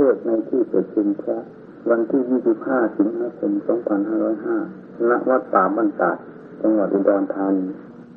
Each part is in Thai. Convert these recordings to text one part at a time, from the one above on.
ทศน์ในที่ประชุมพระวันที่25 สิงหาคม 2505 ณ วัดป่าบ้านตาด จังหวัดอุดรธานี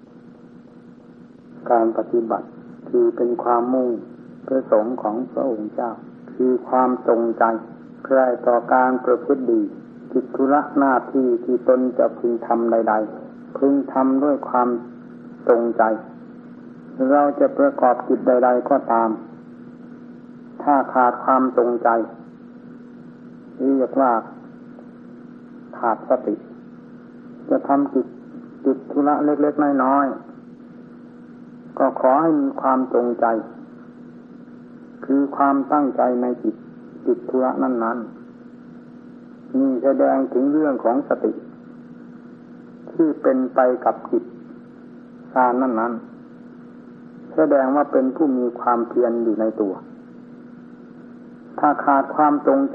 การปฏิบัติคือเป็นความมุ่งประสงค์ของพระองค์เจ้าคือความจงใจใคร่ต่อการประพฤติดีกิจธุระหน้าที่ที่ตนจะพึงทำใดๆพึงทำด้วยความจงใจเราจะประกอบกิจใดๆก็ตามถ้าขาดความจงใจเรียกว่าขาดสติจะทำกิจธุระเล็กๆน้อยๆก็ขอให้มีความจงใจคือความตั้งใจในกิจธุระนั้นๆนี่แสดงถึงเรื่องของสติที่เป็นไปกับกิจการนั้นๆแสดงว่าเป็นผู้มีความเพียรอยู่ในตัวถ้าขาดความจงใจ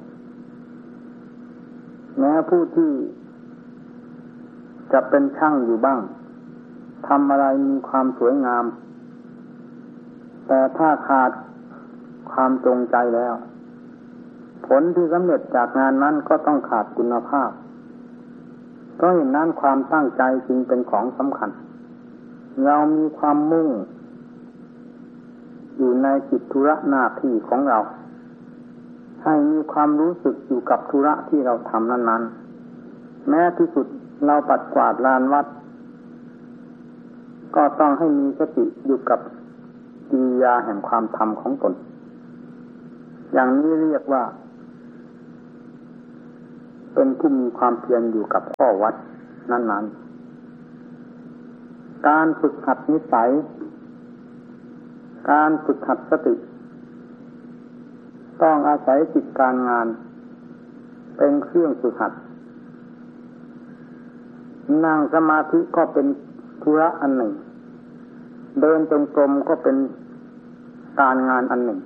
แม้ผู้ที่จะเป็นช่างอยู่บ้างทำอะไรมีความสวยงามแต่ถ้าขาดความจงใจแล้วผลที่สำเร็จจากงานนั้นก็ต้องขาดคุณภาพเพราะฉะนั้นความตั้งใจจึงเป็นของสำคัญเรามีความมุ่งอยู่ในกิจธุระหน้าที่ของเราให้มีความรู้สึกอยู่กับธุระที่เราทำนั้นๆแม้ที่สุดเราปัดกวาดลานวัดก็ต้องให้มีสติอยู่กับกิริยาแห่งความทำของตนอย่างนี้เรียกว่าเป็นผู้มีความเพียรอยู่กับข้อวัดนั้นๆการฝึกหัดนิสัยการฝึกหัดสติต้องอาศัยกิจการงานเป็นเครื่องฝึกหัดนั่งสมาธิก็เป็นธุระอันหนึ่งเดินจงกรมก็เป็นการงานอันหนึ่ง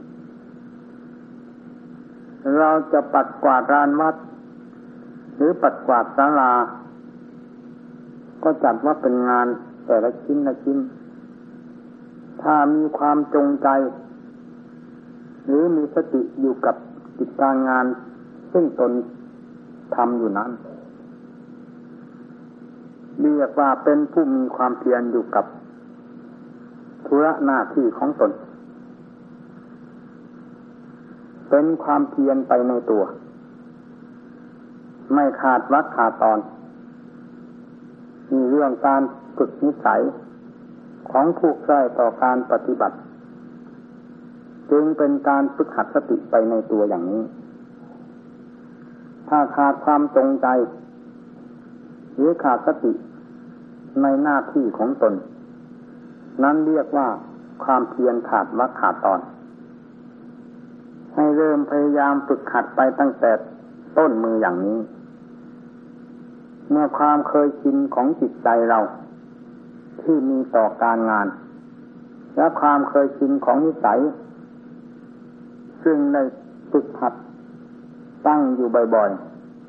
เราจะปัดกวาดลานวัดหรือปัดกวาดศาลาก็จัดว่าเป็นงานแต่ละชิ้นละชิ้นถ้ามีความจงใจหรือมีสติอยู่กับกิจการงานซึ่งตนทำอยู่นั้นเรียกว่าเป็นผู้มีความเพียรอยู่กับธุระหน้าที่ของตนเป็นความเพียรไปในตัวไม่ขาดวรรคขาดตอนมีเรื่องการฝึกนิสัยของผู้ใคร่ต่อการปฏิบัติจึงเป็นการฝึกหัดสติไปในตัวอย่างนี้ถ้าขาดความจงใจหรือขาดสติในหน้าที่ของตนนั้นเรียกว่าความเพียรขาดวรรคขาดตอนให้เริ่มพยายามฝึกหัดไปตั้งแต่ต้นมืออย่างนี้เมื่อความเคยชินของจิตใจเราที่มีต่อการงานและความเคยชินของนิสัยซึ่งได้ฝึกหัดตั้งอยู่บ่อย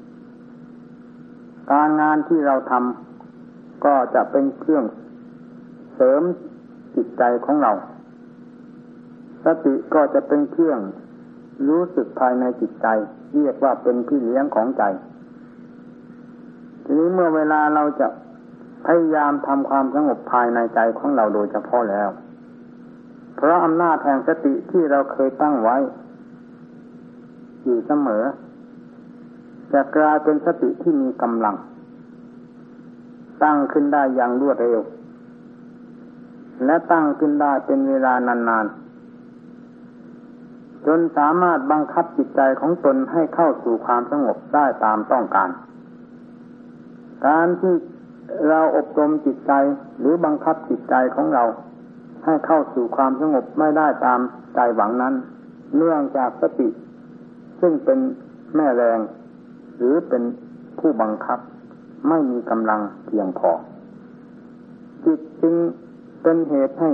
ๆการงานที่เราทำก็จะเป็นเครื่องเสริมจิตใจของเราสติก็จะเป็นเครื่องรู้สึกภายในจิตใจเรียกว่าเป็นพี่เลี้ยงของใจทีนี้เมื่อเวลาเราจะพยายามทำความสงบภายในใจของเราโดยเฉพาะแล้วเพราะอำนาจแห่งสติที่เราเคยตั้งไว้อยู่เสมอจะกลายเป็นสติที่มีกำลังตั้งขึ้นได้อย่างรวดเร็วและตั้งขึ้นได้เป็นเวลานานๆจนสามารถบังคับจิตใจของตนให้เข้าสู่ความสงบได้ตามต้องการการที่เราอบรมจิตใจหรือบังคับจิตใจของเราให้เข้าสู่ความสงบไม่ได้ตามใจหวังนั้นเนื่องจากสติซึ่งเป็นแม่แรงหรือเป็นผู้บังคับไม่มีกำลังเพียงพอจิตจึงเป็นเหตุให้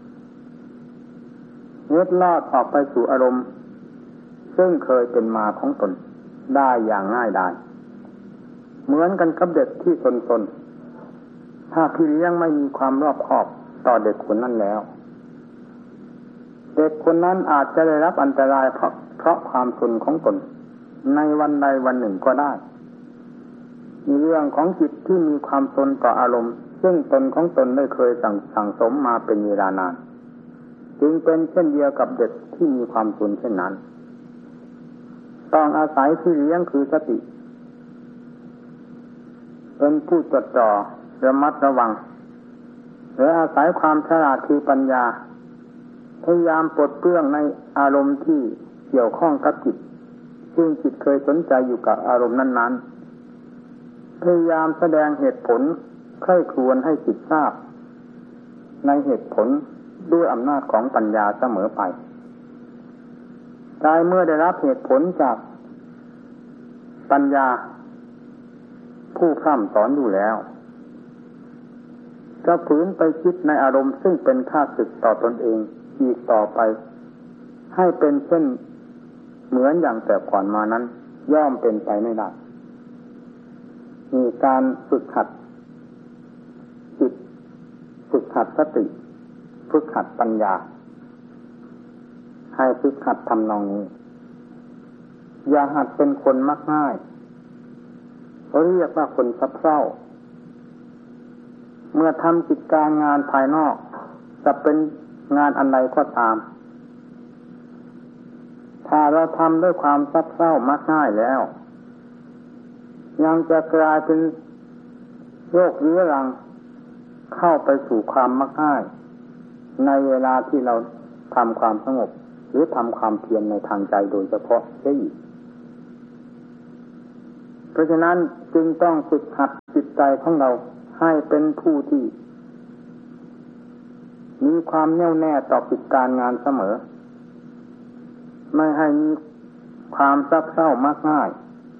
เล็ดลอดออกไปสู่อารมณ์ซึ่งเคยเป็นมาของตนได้อย่างง่ายดายเหมือนกันกับเด็กที่ซนๆถ้าพี่เลี้ยงไม่มีความรอบคอบต่อเด็กคนนั้นแล้วเด็กคนนั้นอาจจะได้รับอันตรายเพราะความซนของตนในวันใดวันหนึ่งก็ได้มีเรื่องของจิตที่มีความซนต่ออารมณ์ซึ่งตนของตนได้เคยสั่งสมมาเป็นเวลานานจึงเป็นเช่นเดียวกับเด็กที่มีความซนเช่นนั้นต้องอาศัยที่เลี้ยงคือสติเป็นผู้จดจ่อระมัดระวังและอาศัยความฉลาดคือปัญญาพยายามปลดเปลื้องในอารมณ์ที่เกี่ยวข้องกับจิตซึ่งจิตเคยสนใจอยู่กับอารมณ์นั้นๆพยายามแสดงเหตุผลใคร่ครวญให้จิตทราบในเหตุผลด้วยอำนาจของปัญญาเสมอไปใจเมื่อได้รับเหตุผลจากปัญญาผู้พร่ำสอนอยู่แล้วจะฝืนไปคิดในอารมณ์ซึ่งเป็นข้าศึกต่อตนเองอีกต่อไปให้เป็นเช่นเหมือนอย่างแต่ก่อนมานั้นย่อมเป็นไปไม่ได้มีการฝึกหัดจิตฝึกหัดสติฝึกหัดปัญญาให้ฝึกหัดทำนองนี้อย่าหัดเป็นคนมักง่ายเขาเรียกว่าคนสับเศร้าเมื่อทำกิจการงานภายนอกจะเป็นงานอันใดก็ตามถ้าเราทำด้วยความสับเศร้ามักง่ายแล้วยังจะกลายเป็นโรคเรื้อรังเข้าไปสู่ความมักง่ายในเวลาที่เราทำความสงบหรือทำความเพียรในทางใจโดยเฉพาะได้อีกเพราะฉะนั้นจึงต้องฝึกหัดจิตใจของเราให้เป็นผู้ที่มีความแน่วแน่ต่อกิจการงานเสมอไม่ให้มีความซับเศร้ามักง่าย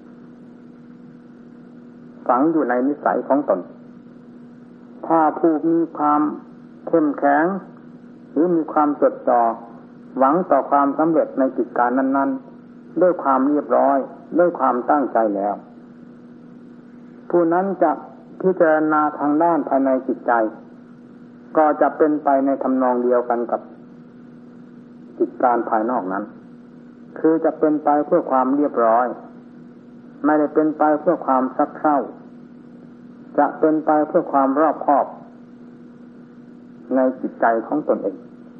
ฝังอยู่ในนิสัยของตนถ้าผู้มีความเข้มแข็งหรือมีความจดจ่อหวังต่อความสำเร็จในกิจการนั้นๆด้วยความเรียบร้อยด้วยความตั้งใจแล้วผู้นั้นจะพิจารณาทางด้านภายในจิตใจก็จะเป็นไปในทำนองเดียวกันกับกิจการภายนอกนั้นคือจะเป็นไปเพื่อความเรียบร้อยไม่ได้เป็นไปเพื่อความซับเซ้าจะเป็นไปเพื่อความรอบคอบในจิตใจของตนเอง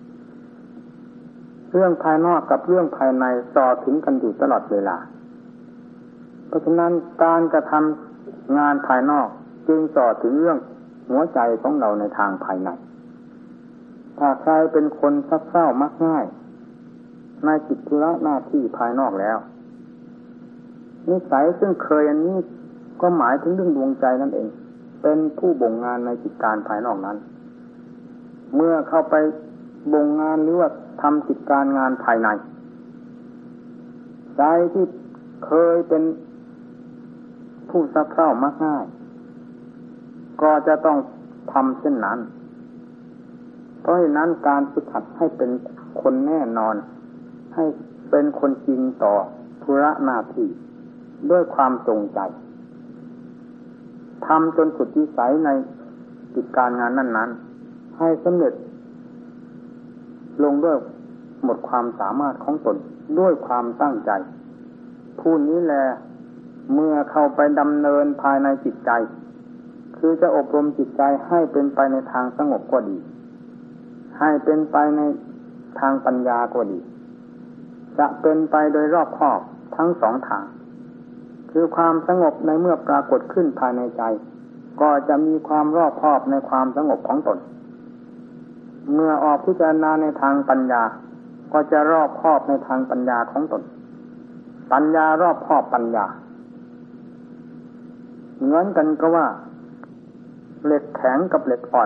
เรื่องภายนอกกับเรื่องภายในต่อถึงกันอยู่ตลอดเวลาเพราะฉะนั้นการกระทำงานภายนอกจึงต่อถึงเรื่องหัวใจของเราในทางภายในถ้าใครเป็นคนซับเซ้ามักง่ายในกิจธุระหน้าที่ภายนอกแล้วนิสัยซึ่งเคยอันนี้ก็หมายถึงเรื่องดวงใจนั่นเองเป็นผู้บ่งงานในกิจการภายนอกนั้นเมื่อเข้าไปบ่งงานหรือว่าทำกิจการงานภายในใจที่เคยเป็นผู้ซับเซ้ามักง่ายก็จะต้องทำเช่นนั้นเพราะฉะนั้นการฝึกหัดให้เป็นคนแน่นอนให้เป็นคนจริงต่อธุระหน้าที่ด้วยความจงใจทำจนสุดวิสัยในกิจการงานนั้นๆให้สำเร็จลงด้วยหมดความสามารถของตนด้วยความตั้งใจผู้นี้แลเมื่อเข้าไปดำเนินภายในจิตใจคือจะอบรมจิตใจให้เป็นไปในทางสงบก็ดีให้เป็นไปในทางปัญญาก็ดีจะเป็นไปโดยรอบคอบทั้งสองทางคือความสงบในเมื่อปรากฏขึ้นภายในใจก็จะมีความรอบคอบในความสงบของตนเมื่อออกพิจารณาในทางปัญญาก็จะรอบคอบในทางปัญญาของตนปัญญารอบคอบปัญญาเหมือนกันก็ว่าเหล็กแข็งกับเหล็กอ่อน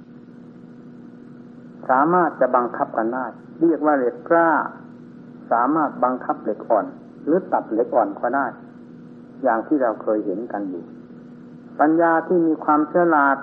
สามารถจะบังคับกันได้เรียกว่าเหล็กกล้าสามารถบังคับเหล็กอ่อนหรือตัดเหล็กอ่อนก็ได้อย่างที่เราเคยเห็นกันอยู่ปัญญาที่มีความฉลาด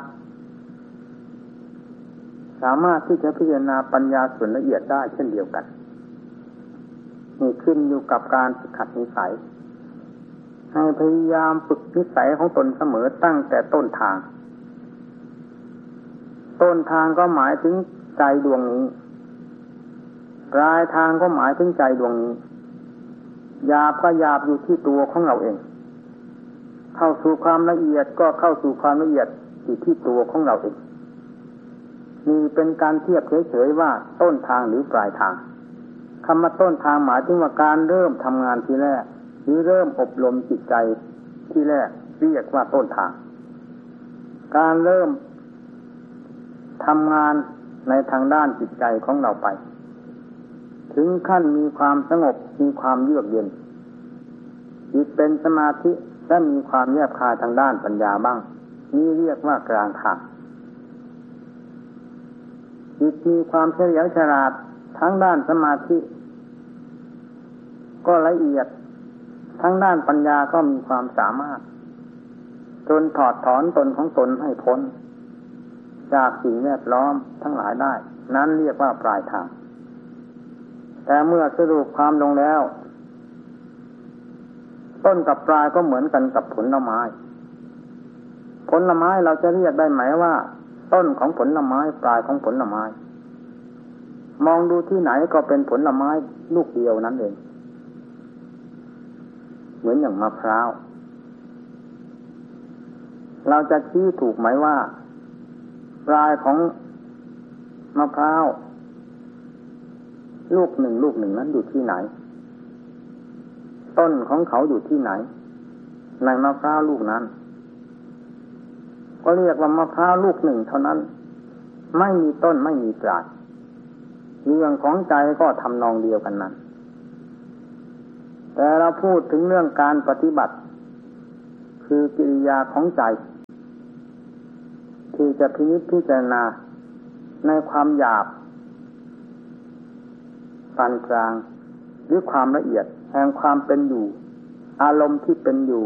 สามารถที่จะพิจารณาปัญญาส่วนละเอียดได้เช่นเดียวกันนี่ขึ้นอยู่กับการฝึกหัดนิสัยให้พยายามฝึกนิสัยของตนเสมอตั้งแต่ต้นทางก็หมายถึงใจดวงนี้ปลายทางก็หมายถึงใจดวงนี้หยาบก็หยาบอยู่ที่ตัวของเราเองเข้าสู่ความละเอียดก็เข้าสู่ความละเอียดอยู่ที่ตัวของเราเองนี่เป็นการเทียบเฉยๆว่าต้นทางหรือปลายทางคำว่าต้นทางหมายถึงว่าการเริ่มทำงานทีแรกหรือเริ่มอบรมจิตใจที่แรกเรียกว่าต้นทางการเริ่มทำงานในทางด้านจิตใจของเราไปถึงขั้นมีความสงบมีความเยือกเย็นจิตเป็นสมาธิและมีความแยบคายทางด้านปัญญาบ้างนี่เรียกว่ากลางทางจิตมีความเฉลียวฉลาดทั้งด้านสมาธิก็ละเอียดทั้งด้านปัญญาก็มีความสามารถจนถอดถอนตนของตนให้พ้นจากสิ่งแวดล้อมทั้งหลายได้นั้นเรียกว่าปลายทางแต่เมื่อสรุปความลงแล้วต้นกับปลายก็เหมือนกันกับผลไม้ผลไม้เราจะเรียกได้ไหมว่าต้นของผลไม้ปลายของผลไม้มองดูที่ไหนก็เป็นผลไม้ลูกเดียวนั่นเองเหมือนอย่างมะพร้าวเราจะชี้ถูกไหมว่าปลายของมะพร้าวลูกหนึ่งนั้นอยู่ที่ไหนต้นของเขาอยู่ที่ไหนในมะพร้าวลูกนั้นก็เรียกว่ามะพร้าวลูกหนึ่งเท่านั้นไม่มีต้นไม่มีปลายเรื่องของใจก็ทำนองเดียวกันนั้นแต่เราพูดถึงเรื่องการปฏิบัติคือกิริยาของใจที่จะพิจารณาในความหยาบปานกลางหรือความละเอียดแห่งความเป็นอยู่อารมณ์ที่เป็นอยู่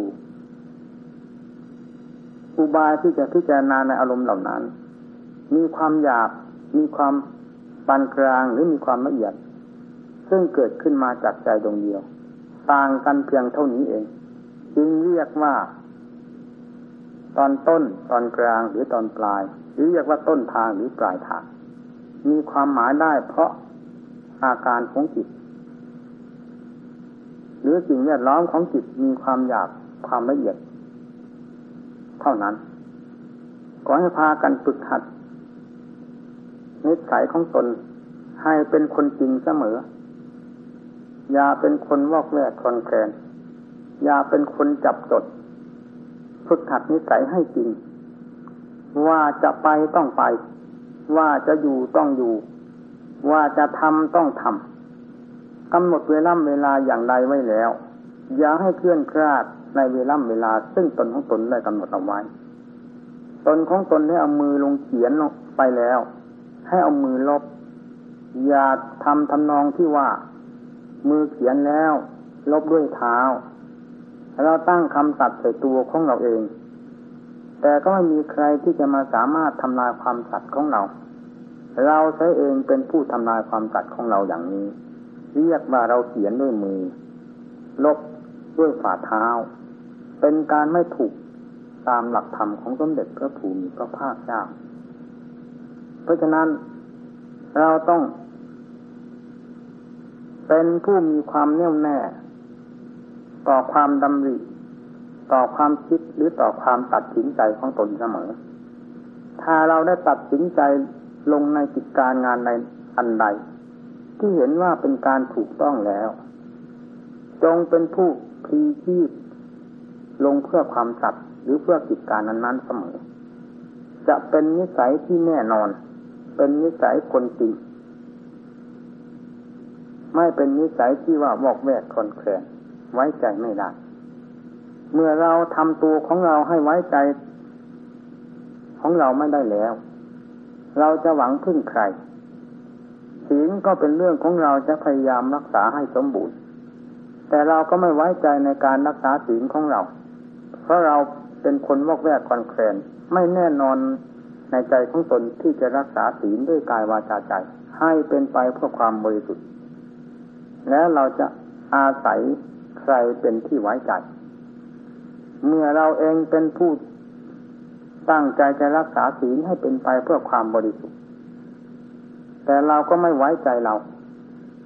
อุบายที่จะพิจารณาในอารมณ์เหล่านั้นมีความหยาบมีความปานกลางหรือมีความละเอียดซึ่งเกิดขึ้นมาจากใจดวงเดียวต่างกันเพียงเท่านี้เองจึงเรียกว่าตอนต้นตอนกลางหรือตอนปลายหรือเรียกว่าต้นทางหรือปลายทางมีความหมายได้เพราะอาการของจิตหรือสิ่งแวดล้อมของจิตมีความหยาบความละเอียดเท่านั้นขอให้พากันฝึกหัดนิสัยของตนให้เป็นคนจริงเสมออย่าเป็นคนวอกแวกคลอนแคลนอย่าเป็นคนจับจดฝึกหัดนิสัยให้จริงว่าจะไปต้องไปว่าจะอยู่ต้องอยู่ว่าจะทำต้องทำกำหนดเวลาอย่างใดไว้แล้วอย่าให้เคลื่อนคลาดในเวลาซึ่งตนของตนได้กำหนดเอาไว้ตนของตนได้เอามือลงเขียนไปแล้วให้เอามือลบอย่าทำนองที่ว่ามือเขียนแล้วลบด้วยเท้าเราตั้งคำสัตย์ใส่ตัวของเราเองแต่ก็ไม่มีใครที่จะมาสามารถทำลายความสัตย์ของเราใช้เองเป็นผู้ทำลายความสัตย์ของเราอย่างนี้เรียกว่าเราเขียนด้วยมือลบด้วยฝ่าเท้าเป็นการไม่ถูกตามหลักธรรมของสมเด็จพระภูมิพระภาคเจ้าเพราะฉะนั้นเราต้องเป็นผู้มีความแน่วแน่ต่อความดำริต่อความคิดหรือต่อความตัดสินใจของตนเสมอถ้าเราได้ตัดสินใจลงในกิจการงานใดอันใดที่เห็นว่าเป็นการถูกต้องแล้วจงเป็นผู้พลีชีพลงเพื่อความสัตย์หรือเพื่อกิจการนั้นๆเสมอจะเป็นนิสัยที่แน่นอนเป็นนิสัยคนจริงไม่เป็นนิสัยที่ว่าวอกแวกคลอนแคลนไว้ใจไม่ได้เมื่อเราทำตัวของเราให้ไว้ใจของเราไม่ได้แล้วเราจะหวังพึ่งใครศีลก็เป็นเรื่องของเราจะพยายามรักษาให้สมบูรณ์แต่เราก็ไม่ไว้ใจในการรักษาศีลของเราเพราะเราเป็นคนวอกแวกคลอนแคลนไม่แน่นอนในใจของตนที่จะรักษาศีลด้วยกายวาจาใจให้เป็นไปเพื่อความบริสุทธิ์แล้วเราจะอาศัยใครเป็นที่ไว้ใจเมื่อเราเองเป็นผู้ตั้งใจจะรักษาศีลให้เป็นไปเพื่อความบริสุทธิ์แต่เราก็ไม่ไว้ใจเรา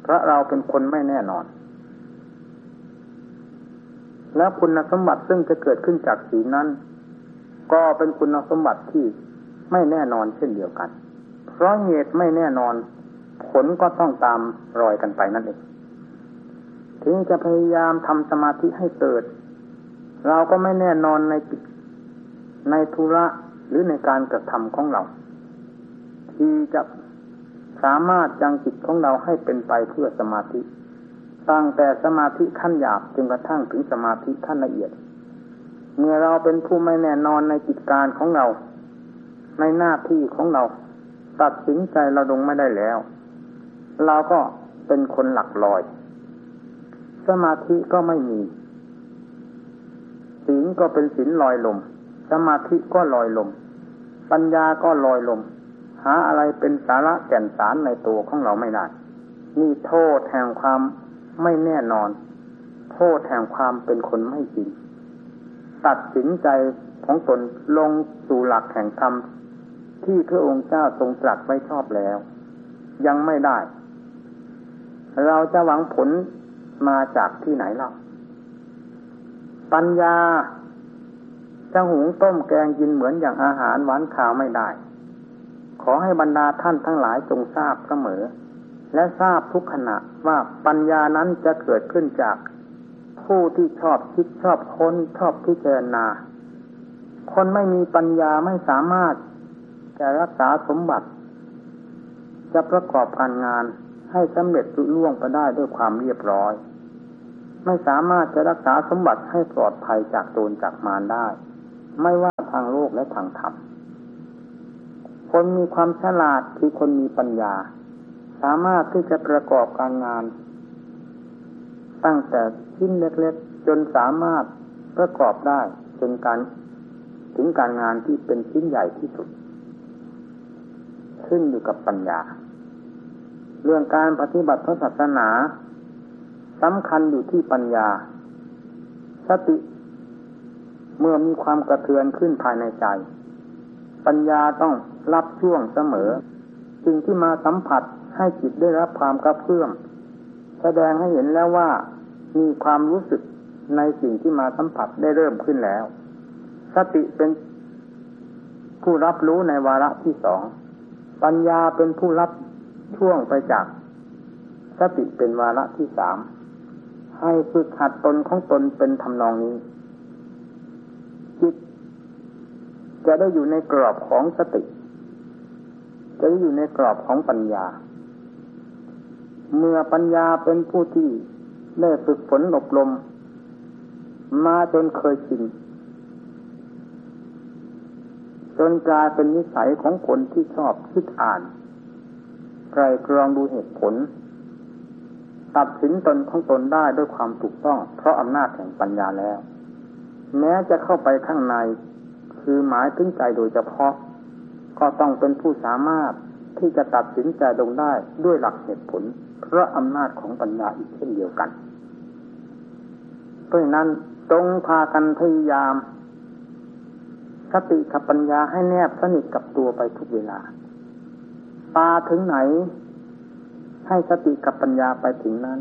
เพราะเราเป็นคนไม่แน่นอนและคุณสมบัติซึ่งจะเกิดขึ้นจากศีลนั้นก็เป็นคุณสมบัติที่ไม่แน่นอนเช่นเดียวกันเพราะเหตุไม่แน่นอนผลก็ต้องตามรอยกันไปนั่นเองถึงจะพยายามทำสมาธิให้เกิดเราก็ไม่แน่นอนในจิตในธุระหรือในการกระทำของเราที่จะสามารถยังจิตของเราให้เป็นไปเพื่อสมาธิตั้งแต่สมาธิขั้นหยาบจนกระทั่งถึงสมาธิขั้นละเอียดเมื่อเราเป็นผู้ไม่แน่นอนในกิจการของเราในหน้าที่ของเราตัดสินใจเราลงไม่ได้แล้วเราก็เป็นคนหลักลอยสมาธิก็ไม่มีศีลก็เป็นศีลลอยลมสมาธิก็ลอยลมปัญญาก็ลอยลมหาอะไรเป็นสาระแก่นสารในตัวของเราไม่ได้นี่โทษแห่งความไม่แน่นอนโทษแห่งความเป็นคนไม่จริงตัดสินใจของตนลงสู่หลักแห่งธรรมที่พระองค์เจ้าทรงตรัสไว้ชอบแล้วยังไม่ได้เราจะหวังผลมาจากที่ไหนเล่าปัญญาจะหุงต้มแกงกินเหมือนอย่างอาหารหวานข้าวไม่ได้ขอให้บรรดาท่านทั้งหลายจงทราบเสมอและทราบทุกขณะว่าปัญญานั้นจะเกิดขึ้นจากผู้ที่ชอบคิดชอบค้นชอบพิจารณาคนไม่มีปัญญาไม่สามารถจะรักษาสมบัติจะประกอบการงานให้สำเร็จลุล่วงไปได้ด้วยความเรียบร้อยไม่สามารถจะรักษาสมบัติให้ปลอดภัยจากโจรจากมารได้ไม่ว่าทางโลกและทางธรรมคนมีความฉลาดคือคนมีปัญญาสามารถที่จะประกอบการงานตั้งแต่ชิ้นเล็กๆจนสามารถประกอบได้จนถึงการงานที่เป็นชิ้นใหญ่ที่สุดขึ้นอยู่กับปัญญาเรื่องการปฏิบัติพระศาสนาสำคัญอยู่ที่ปัญญาสติเมื่อมีความกระเทือนขึ้นภายในใจปัญญาต้องรับช่วงเสมอสิ่งที่มาสัมผัสให้จิตได้รับความกระเพื่อมแสดงให้เห็นแล้วว่ามีความรู้สึกในสิ่งที่มาสัมผัสได้เริ่มขึ้นแล้วสติเป็นผู้รับรู้ในวาระที่สองปัญญาเป็นผู้รับช่วงไปจากสติเป็นวาระที่สามให้ฝึกหัดตนของตนเป็นทำนองนี้จิตจะได้อยู่ในกรอบของสติจะได้อยู่ในกรอบของปัญญาเมื่อปัญญาเป็นผู้ที่ได้ฝึกฝนอบรมมาจนเคยชินจนกลายเป็นนิสัยของคนที่ชอบคิดอ่านไตร่ตรองดูเหตุผลตัดสินตนของตนได้ด้วยความถูกต้องเพราะอำนาจแห่งปัญญาแล้วแม้จะเข้าไปข้างในคือหมายถึงใจโดยเฉพาะก็ต้องเป็นผู้สามารถที่จะตัดสินใจลงได้ด้วยหลักเหตุผลเพราะอำนาจของปัญญาอีกเช่นเดียวกันเพราะฉะนั้นจงพากันพยายามสติกับปัญญาให้แนบสนิทกับตัวไปทุกเวลาตาถึงไหนให้สติกับปัญญาไปถึงนั้น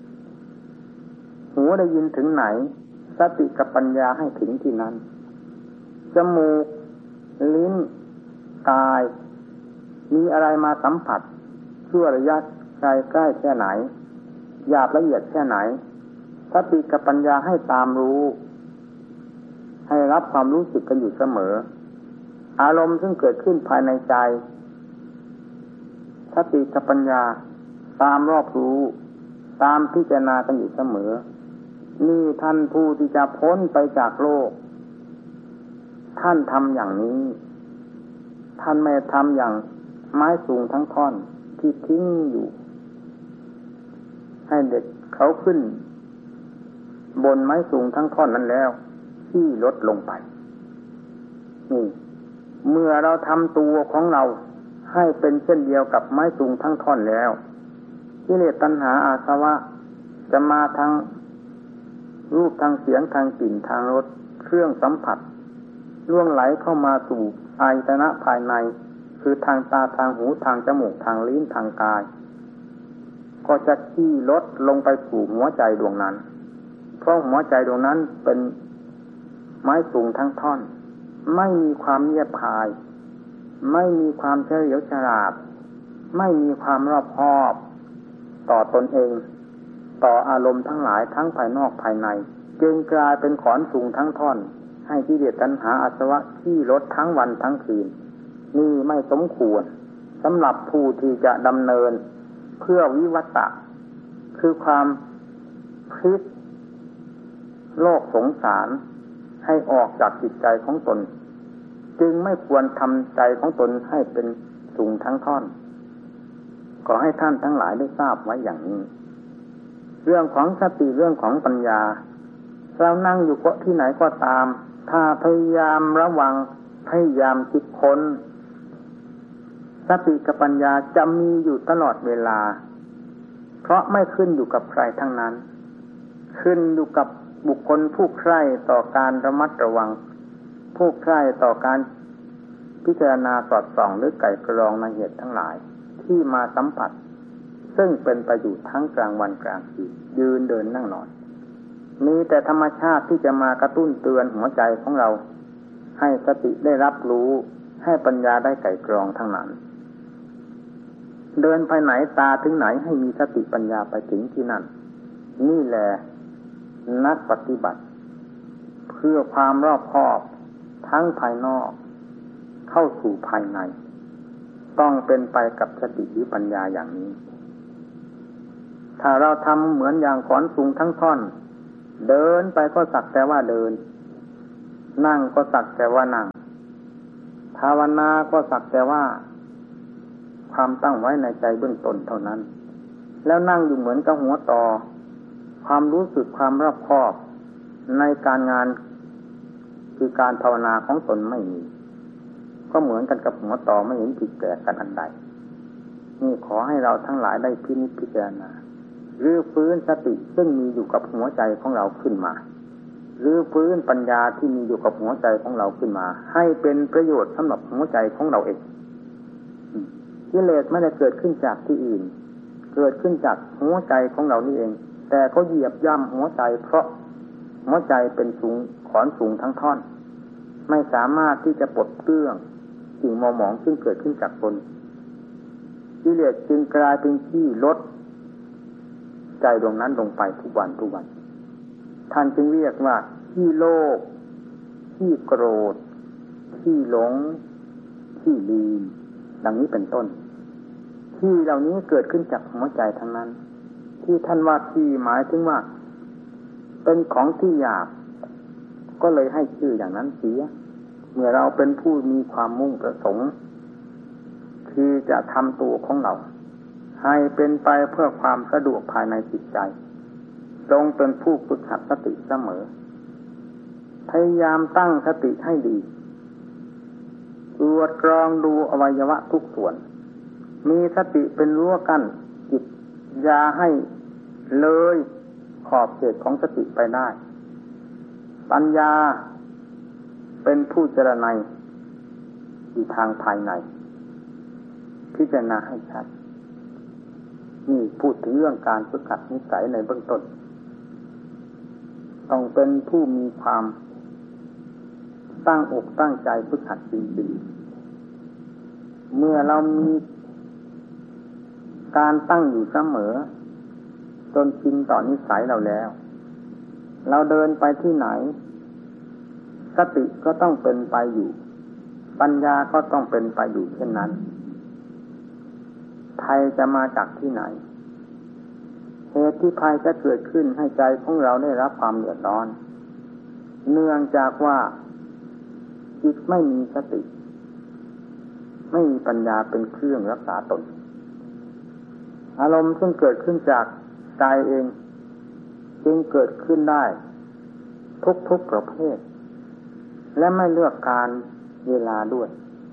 หูได้ยินถึงไหนสติกับปัญญาให้ถึงที่นั้นจมูกลิ้นกายมีอะไรมาสัมผัสชั่วระยะไกลใกล้แค่ไหนหยาบละเอียดแค่ไหนสติกับปัญญาให้ตามรู้ให้รับความรู้สึกกันอยู่เสมออารมณ์ซึ่งเกิดขึ้นภายในใจสติกับปัญญาตามรอบรู้ตามพิจารณากันอยู่เสมอนี่ท่านผู้ที่จะพ้นไปจากโลกท่านทำอย่างนี้ท่านไม่ทำอย่างไม้สูงทั้งท่อนที่ทิ้งอยู่ให้เด็กเขาขึ้นบนไม้สูงทั้งท่อนนั้นแล้วที่ลดลงไปนี่เมื่อเราทำตัวของเราให้เป็นเช่นเดียวกับไม้สูงทั้งท่อนแล้วกิเลสตัณหาอาสวะจะมาทางรูปทางเสียงทางกลิ่นทางรสเครื่องสัมผัสล่วงไหลเข้ามาสู่อายตนะภายในคือทางตาทางหูทางจมูกทางลิ้นทางกายก็จะขี้ลดลงไปสู่หัวใจดวงนั้นเพราะหัวใจดวงนั้นเป็นไม้สูงทั้งท่อนไม่มีความเงียบคายไม่มีความเฉลียวฉลาดไม่มีความรอบคอบต่อตนเองต่ออารมณ์ทั้งหลายทั้งภายนอกภายในจึงกลายเป็นขอนสูงทั้งท่อนให้กิเลสตัณหาอาสวะขี้ลดทั้งวันทั้งคืนนี่ไม่สมควรสำหรับผู้ที่จะดำเนินเพื่อวิวัตะคือความพลิกโลกสงสารให้ออกจากจิตใจของตนจึงไม่ควรทำใจของตนให้เป็นสูงทั้งท่อนขอให้ท่านทั้งหลายได้ทราบไว้อย่างนี้เรื่องของสติเรื่องของปัญญาเรานั่งอยู่ก็ที่ไหนก็ตามถ้าพยายามระวังพยายามคิดค้นสติกับปัญญาจะมีอยู่ตลอดเวลาเพราะไม่ขึ้นอยู่กับใครทั้งนั้นขึ้นอยู่กับบุคคลผู้ใคร่ต่อการระมัดระวังผู้ใคร่ต่อการพิจารณาสอดส่องหรือไกล่กรองในเหตุทั้งหลายที่มาสัมผัสซึ่งเป็นไปอยู่ทั้งกลางวันกลางคืนยืนเดินนั่งนอนมีแต่ธรรมชาติที่จะมากระตุ้นเตือนหัวใจของเราให้สติได้รับรู้ให้ปัญญาได้ไกล่กรองทั้งนั้นเดินไปไหนตาถึงไหนให้มีสติปัญญาไปถึงที่นั่นนี่แหละนักปฏิบัติเพื่อความรอบคอบทั้งภายนอกเข้าสู่ภายในต้องเป็นไปกับสติหรือปัญญาอย่างนี้ถ้าเราทำเหมือนอย่างขอนสูงทั้งท่อนเดินไปก็สักแต่ว่าเดินนั่งก็สักแต่ว่านั่งภาวนาก็สักแต่ว่าความตั้งไว้ในใจเบื้องต้นเท่านั้นแล้วนั่งอยู่เหมือนกับหัวต่อความรู้สึกความรอบคอบในการงานคือการภาวนาของตนไม่มีก็เหมือนกันกับหัวต่อไม่เห็นผิดแปลกกันอันใดนี่ขอให้เราทั้งหลายได้พินิจพิจารณารื้อฟื้นสติซึ่งมีอยู่กับหัวใจของเราขึ้นมารื้อฟื้นปัญญาที่มีอยู่กับหัวใจของเราขึ้นมาให้เป็นประโยชน์สำหรับหัวใจของเราเองกิเลสไม่ได้เกิดขึ้นจากที่อื่นเกิดขึ้นจากหัวใจของเรานี่เองแต่เขาเหยียบย่ำหัวใจเพราะหัวใจเป็นสูงขอนสูงทั้งท่อนไม่สามารถที่จะปลดเปลื้องสิ่งมัวหมองซึ่งเกิดขึ้นจากตนกิเลสจึงกลายเป็นขี้ลดใจดวงนั้นลงไปทุกวันทุกวันท่านจึงเรียกว่าขี้โลภขี้โกรธขี้หลงขี้ลืมดังนี้เป็นต้นขี้เหล่านี้เกิดขึ้นจากหัวใจทั้งนั้นที่ท่านว่าขี้หมายถึงว่าเป็นของที่หยาบก็เลยให้ชื่ออย่างนั้นเสียเมื่อเราเป็นผู้มีความมุ่งประสงค์ที่จะทำตัวของเราให้เป็นไปเพื่อความสะดวกภายในจิตใจจงเป็นผู้ฝึกหัดสติเสมอพยายามตั้งสติให้ดีตรวจกรองดูอวัยวะทุกส่วนมีสติเป็นรั้วกั้นจิตอย่าให้เลยขอบเขตของสติไปได้ปัญญาเป็นผู้เจรไนอยู่ทางภายในพิจารณาให้ชัดนี่พูดถึงเรื่องการฝึกหัดนิสัยในเบื้องต้นต้องเป็นผู้มีความตั้งอกตั้งใจฝึกหัดจริงๆเมื่อเรามีการตั้งอยู่เสมอจนชินต่อนิสัยเราแล้วเราเดินไปที่ไหนสติก็ต้องเป็นไปอยู่ปัญญาก็ต้องเป็นไปอยู่เช่นนั้นภัยจะมาจากที่ไหนเหตุที่ภัยจะเกิดขึ้นให้ใจของเราได้รับความเดือดร้อนเนื่องจากว่าจิตไม่มีสติไม่มีปัญญาเป็นเครื่องรักษาตนอารมณ์ซึ่งเกิดขึ้นจากใจเองจึงเกิดขึ้นได้ทุกประเภทและไม่เลือกการเวลาด้วย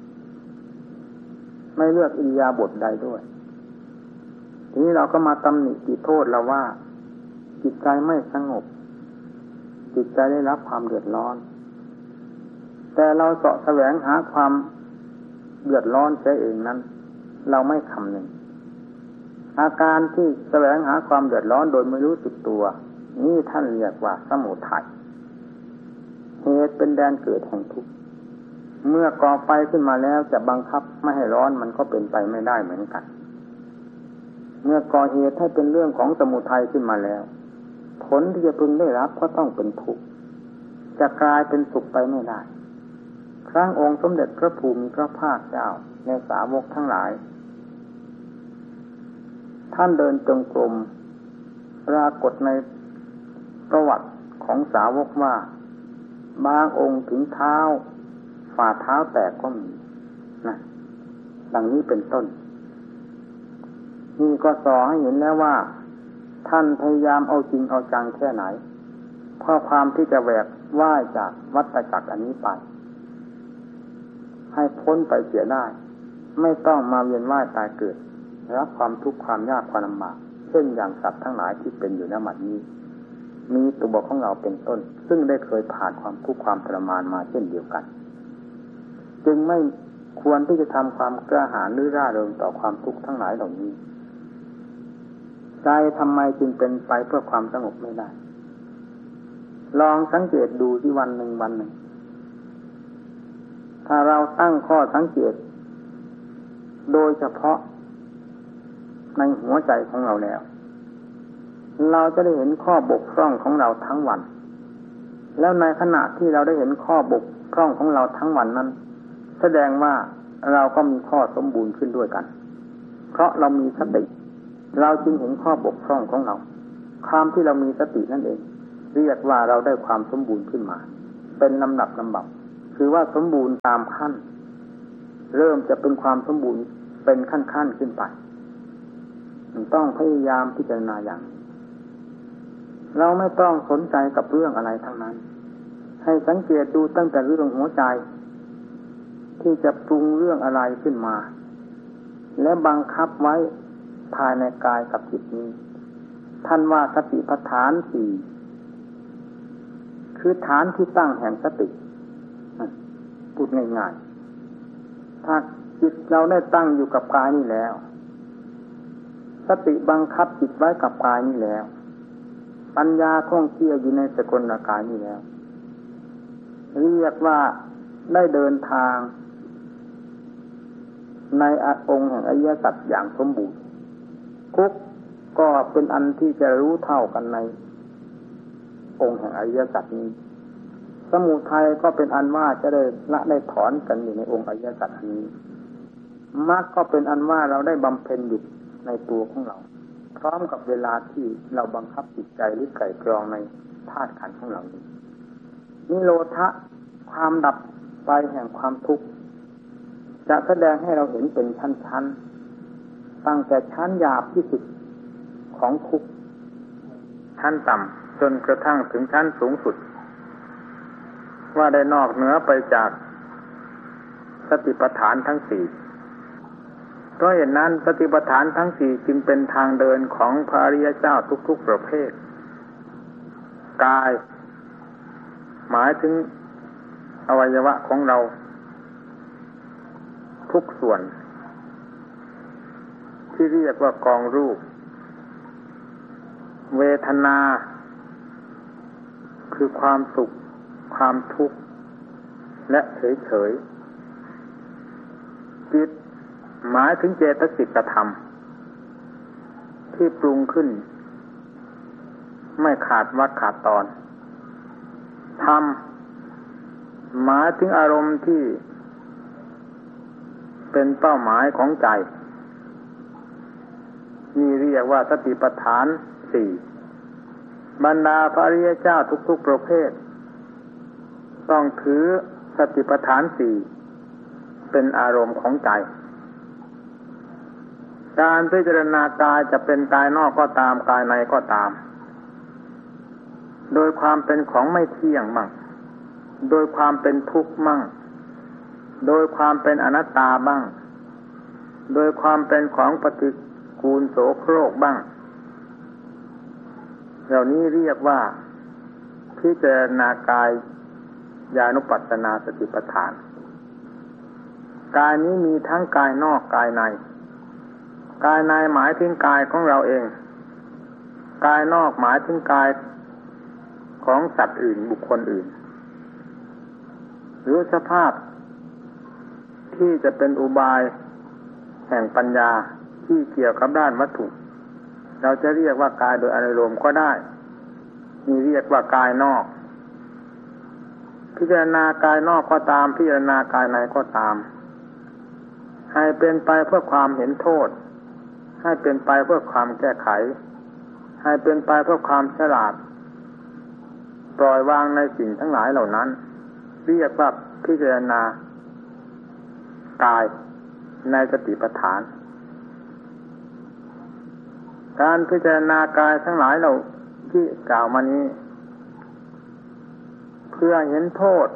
ไม่เลือกอิริยาบถใดด้วยทีนี้เราก็มาตำหนิติโทษเราว่าจิตใจไม่สงบจิตใจได้รับความเดือดร้อนแต่เราเสาะแสวงหาความเดือดร้อนเสียเองนั้นเราไม่คำนึงอาการที่แสวงหาความเดือดร้อนโดยไม่รู้สึกตัวนี่ท่านเรียกว่าสมุทัยเหตุเป็นแดนเกิดแห่งทุกข์เมื่อก่อไฟขึ้นมาแล้วจะบังคับไม่ให้ร้อนมันก็เป็นไปไม่ได้เหมือนกันเมื่อก่อเหตุให้เป็นเรื่องของสมุทัยขึ้นมาแล้วผลที่จะพึงได้รับก็ต้องเป็นทุกข์จะกลายเป็นสุขไปไม่ได้ครั้งองค์สมเด็จพระภูมิพระภาคเจ้าในสาวกทั้งหลายท่านเดินจงกรมปรากฏในประวัติของสาวกว่าบางองค์ถึงเท้าฝ่าเท้าแตกก็มีนะดังนี้เป็นต้นนี่ก็สอให้เห็นแล้วว่าท่านพยายามเอาจริงเอาจังแค่ไหนเพราะความที่จะแหวกว่ายจากวัฏจักรอันนี้ไปให้พ้นไปเสียได้ไม่ต้องมาเวียนว่ายตายเกิดรับความทุกข์ความยากความลำบากเช่นอย่างสัตว์ทั้งหลายที่เป็นอยู่ณบัดนี้มีตัวของเราเป็นต้นซึ่งได้เคยผ่านความทุกข์ความทรมานมาเช่นเดียวกันจึงไม่ควรที่จะทำความกล้าหาญหรือร่าเริงต่อความทุกข์ทั้งหลายเหล่านี้ใจทำไมจึงเป็นไปเพื่อความสงบไม่ได้ลองสังเกตดูที่วันหนึ่งถ้าเราตั้งข้อสังเกตโดยเฉพาะในหัวใจของเราแล้วเราจะได้เห็นข้อบกพร่องของเราทั้งวันแล้วในขณะที่เราได้เห็นข้อบกพร่องของเราทั้งวันนั้นแสดงว่าเราก็มีข้อสมบูรณ์ขึ้นด้วยกันเพราะเรามีสติเราจึงเห็นข้อบกพร่องของเราความที่เรามีสตินั่นเองเรียกว่าเราได้ความสมบูรณ์ขึ้นมาเป็นลำดับคือว่าสมบูรณ์ตามขั้นเริ่มจะเป็นความสมบูรณ์เป็นขั้นขึ้นไปต้องพยายามพิจารณาอย่างเราไม่ต้องสนใจกับเรื่องอะไรทั้งนั้นให้สังเกตดูตั้งแต่เรื่องหัวใจที่จะปรุงเรื่องอะไรขึ้นมาและบังคับไว้ภายในกายกับจิตนี้ท่านว่าสติปัฏฐานสี่คือฐานที่ตั้งแห่งสติพูดง่ายๆถ้าจิตเราได้ตั้งอยู่กับกายนี่แล้วสติบังคับจิตไว้กับกายนี่แล้วปัญญาท่องเที่ยวอยู่ในสกลกายนี่แล้วเรียกว่าได้เดินทางในองค์แห่งอริยสัจอย่างสมบูรณ์ทุกข์ก็เป็นอันที่จะรู้เท่ากันในองค์แห่งอริยสัจนี้สมุทัยก็เป็นอันว่าจะได้ละได้ถอนกันอยู่ในองค์อริยสัจนี้มรรคก็เป็นอันว่าเราได้บำเพ็ญอยู่ในตัวของเราพร้อมกับเวลาที่เราบังคับจิตใจหรือไกร่กรองในธาตุขันธ์ของเรานี้นิโรธะความดับไปแห่งความทุกข์จะแสดงให้เราเห็นเป็นชั้นๆตั้งแต่ชั้นหยาบที่สุดของทุกข์ชั้นต่ำจนกระทั่งถึงชั้นสูงสุดว่าได้นอกเหนือไปจากสติปัฏฐานทั้งสี่เพราะเหตุนั้นสติปัฏฐานทั้งสี่จึงเป็นทางเดินของพระอริยเจ้าทุกๆประเภทกายหมายถึงอวัยวะของเราทุกส่วนที่เรียกว่ากองรูปเวทนาคือความสุขความทุกข์และเฉยๆจิตหมายถึงเจตสิกธรรมที่ปรุงขึ้นไม่ขาดวรรคขาดตอนธรรมหมายถึงอารมณ์ที่เป็นเป้าหมายของใจนี่เรียกว่าสติปัฏฐานสี่บรรดาพระอริยเจ้าทุกๆประเภทต้องถือสติปัฏฐานสี่เป็นอารมณ์ของใจการพิจารณากายจะเป็นกายนอกก็ตามกายในก็ตามโดยความเป็นของไม่เที่ยงบ้างโดยความเป็นทุกข์บ้างโดยความเป็นอนัตตาบ้างโดยความเป็นของปฏิกูลโสโครกบ้างเหล่านี้เรียกว่าพิจารณากายญาณุปัสสนาสติปัฏฐานกายนี้มีทั้งกายนอกกายในกายในหมายถึงกายของเราเองกายนอกหมายถึงกายของสัตว์อื่นบุคคลอื่นหรือสภาพที่จะเป็นอุบายแห่งปัญญาที่เกี่ยวกับด้านวัตถุเราจะเรียกว่ากายโดยอารมณ์ก็ได้มีเรียกว่ากายนอกพิจารณากายนอกก็ตามพิจารณากายในก็ตามให้เป็นไปเพื่อความเห็นโทษให้เป็นไปเพื่อความแก้ไขให้เป็นไปเพื่อความฉลาดปล่อยวางในสิ่งทั้งหลายเหล่านั้นเรียกว่าพิจารณากายในสติปัฏฐานการพิจารณากายทั้งหลายเราที่กล่าวมานี้เพื่อเห็นโทษ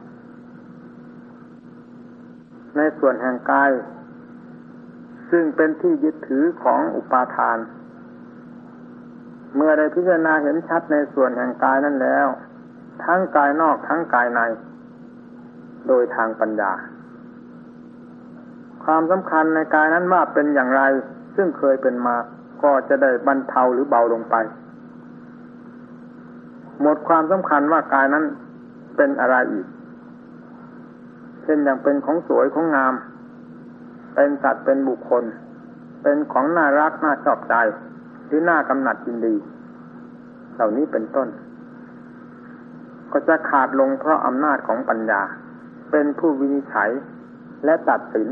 ในส่วนแห่งกายซึ่งเป็นที่ยึดถือของอุปาทานเมื่อได้พิจารณาเห็นชัดในส่วนแห่งกายนั้นแล้วทั้งกายนอกทั้งกายในโดยทางปัญญาความสำคัญในกายนั้นว่าเป็นอย่างไรซึ่งเคยเป็นมาก็จะได้บรรเทาหรือเบาลงไปหมดความสำคัญว่ากายนั้นเป็นอะไรอีกเช่นอย่างเป็นของสวยของงามเป็นสัตว์เป็นบุคคลเป็นของน่ารักน่าชอบใจหรือน่ากำหนัดยินดีเหล่านี้เป็นต้นก็จะขาดลงเพราะอำนาจของปัญญาเป็นผู้วินิจฉัยและตัดสิน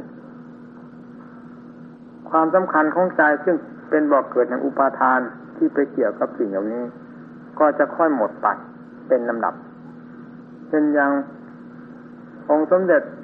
ความสำคัญของใจซึ่งเป็นบ่อเกิดแห่งอุปาทานที่ไปเกี่ยวกับสิ่งเหล่านี้ก็จะค่อยหมดไปเป็นลำดับเช่นอย่างองค์สมเด็จ